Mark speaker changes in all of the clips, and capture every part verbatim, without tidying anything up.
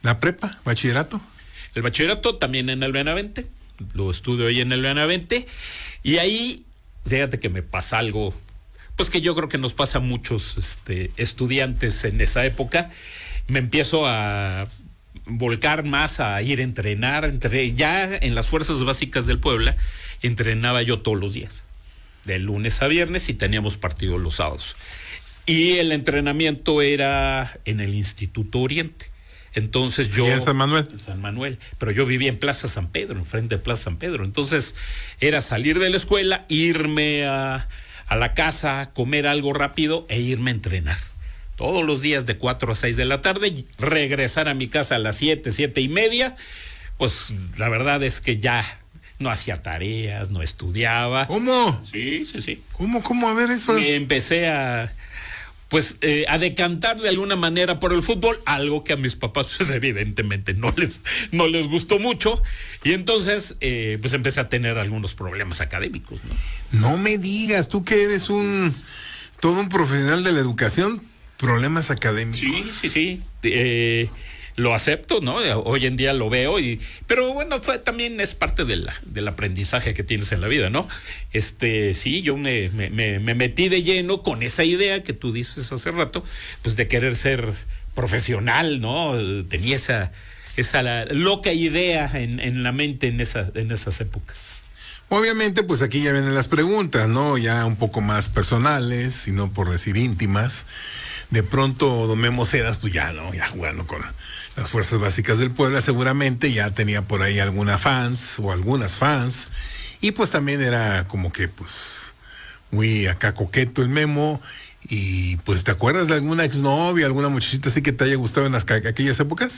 Speaker 1: ¿La prepa? ¿Bachillerato?
Speaker 2: El bachillerato también en el Benavente, lo estudio ahí en el Benavente, y ahí, fíjate que me pasa algo, pues que yo creo que nos pasa a muchos este, estudiantes en esa época. Me empiezo a volcar más a ir a entrenar, entre, ya en las fuerzas básicas del Puebla, entrenaba yo todos los días, de lunes a viernes, y teníamos partidos los sábados. Y el entrenamiento era en el Instituto Oriente. Entonces yo...
Speaker 1: ¿Y en San Manuel?
Speaker 2: En San Manuel, pero yo vivía en Plaza San Pedro, enfrente de Plaza San Pedro. Entonces era salir de la escuela, irme a, a la casa, comer algo rápido e irme a entrenar. Todos los días de cuatro a seis de la tarde, regresar a mi casa a las siete, siete y media. Pues la verdad es que ya no hacía tareas, no estudiaba.
Speaker 1: ¿Cómo?
Speaker 2: Sí, sí, sí.
Speaker 1: ¿Cómo, cómo? A ver eso.
Speaker 2: Y empecé a... pues eh, a decantar de alguna manera por el fútbol, algo que a mis papás pues evidentemente no les, no les gustó mucho, y entonces eh, pues empecé a tener algunos problemas académicos, ¿no?
Speaker 1: No me digas, tú que eres un todo un profesional de la educación, problemas académicos.
Speaker 2: Sí, sí, sí, eh, lo acepto, ¿no? Hoy en día lo veo, y pero bueno, fue, también es parte de la, del aprendizaje que tienes en la vida, ¿no? Este, sí, yo me, me, me, me metí de lleno con esa idea que tú dices hace rato, pues de querer ser profesional, ¿no? Tenía esa, esa la, loca idea en, en la mente en, esa, en esas épocas.
Speaker 1: Obviamente, pues aquí ya vienen las preguntas, ¿no? Ya un poco más personales, si no por decir íntimas. De pronto, don Memo Cedas, pues ya, ¿no? Ya jugando con las fuerzas básicas del Puebla, seguramente ya tenía por ahí alguna fans o algunas fans. Y pues también era como que, pues, muy acá coqueto el Memo. Y pues, ¿te acuerdas de alguna exnovia, alguna muchachita así que te haya gustado en las aquellas épocas?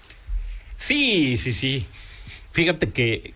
Speaker 2: Sí, sí, sí. Fíjate que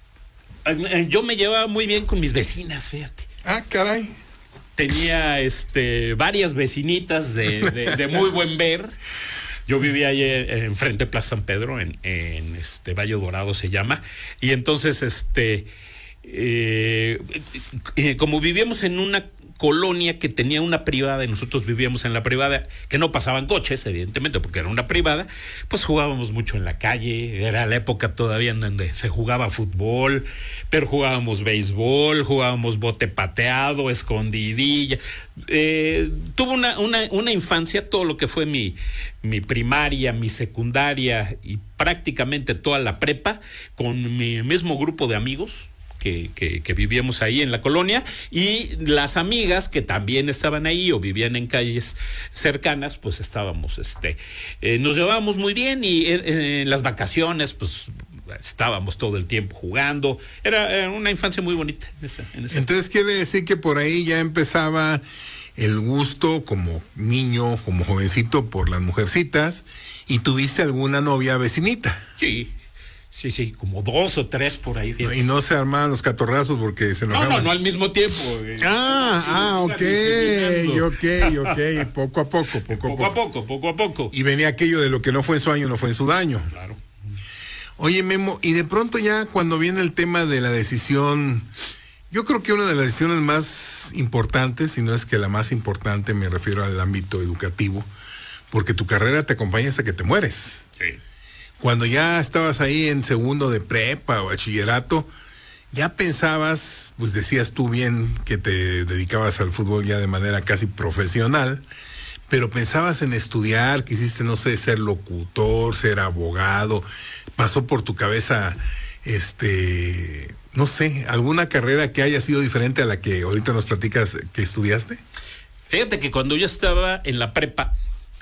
Speaker 2: yo me llevaba muy bien con mis vecinas, fíjate.
Speaker 1: Ah, caray.
Speaker 2: Tenía este varias vecinitas de, de, de muy buen ver. Yo vivía ahí enfrente de Plaza San Pedro, en, en este Valle Dorado se llama. Y entonces, este eh, eh, como vivíamos en una colonia que tenía una privada y nosotros vivíamos en la privada, que no pasaban coches, evidentemente, porque era una privada, pues jugábamos mucho en la calle. Era la época todavía en donde se jugaba fútbol, pero jugábamos béisbol, jugábamos bote pateado, escondidilla. Eh, tuve una, una, una infancia, todo lo que fue mi, mi primaria, mi secundaria y prácticamente toda la prepa, con mi mismo grupo de amigos. Que, que, que vivíamos ahí en la colonia, y las amigas que también estaban ahí o vivían en calles cercanas, pues estábamos, este, eh, nos llevábamos muy bien, y en, en las vacaciones, pues estábamos todo el tiempo jugando. Era, era una infancia muy bonita. En esa, en esa
Speaker 1: Entonces quiere decir que por ahí ya empezaba el gusto como niño, como jovencito por las mujercitas, y tuviste alguna novia vecinita.
Speaker 2: Sí. Sí, sí, como dos o tres por ahí.
Speaker 1: No, y no se armaban los catorrazos porque se enojaban.
Speaker 2: No, no, no al mismo tiempo.
Speaker 1: Ah, ah, ok, ok, ok, poco a poco, poco,
Speaker 2: poco a poco, poco a poco.
Speaker 1: Y venía aquello de lo que no fue en su año, no fue en su daño.
Speaker 2: Claro.
Speaker 1: Oye, Memo, y de pronto ya cuando viene el tema de la decisión, yo creo que una de las decisiones más importantes, si no es que la más importante, me refiero al ámbito educativo, porque tu carrera te acompaña hasta que te mueres.
Speaker 2: Sí.
Speaker 1: Cuando ya estabas ahí en segundo de prepa o bachillerato, ya pensabas, pues decías tú bien que te dedicabas al fútbol ya de manera casi profesional, pero pensabas en estudiar, quisiste, no sé, ser locutor, ser abogado, pasó por tu cabeza, este, no sé, alguna carrera que haya sido diferente a la que ahorita nos platicas que estudiaste.
Speaker 2: Fíjate que cuando yo estaba en la prepa,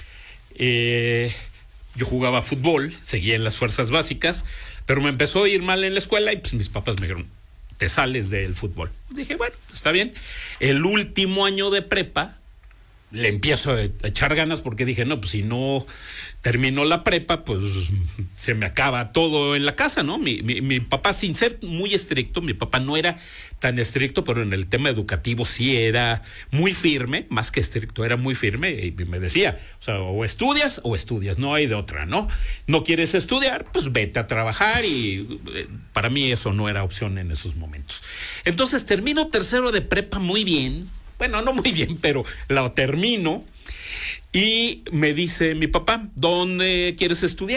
Speaker 2: eh... yo jugaba fútbol, seguía en las fuerzas básicas, pero me empezó a ir mal en la escuela y pues mis papás me dijeron, te sales del fútbol. Dije, bueno, está bien. El último año de prepa le empiezo a echar ganas porque dije, no, pues si no termino la prepa, pues se me acaba todo en la casa, ¿no? Mi, mi, mi papá, sin ser muy estricto, mi papá no era tan estricto, pero en el tema educativo sí era muy firme, más que estricto, era muy firme, y me decía, o sea, o estudias o estudias, no hay de otra, ¿no? No quieres estudiar, pues vete a trabajar, y para mí eso no era opción en esos momentos. Entonces termino tercero de prepa muy bien, bueno, no muy bien, pero lo termino. Y me dice mi papá, ¿dónde quieres estudiar?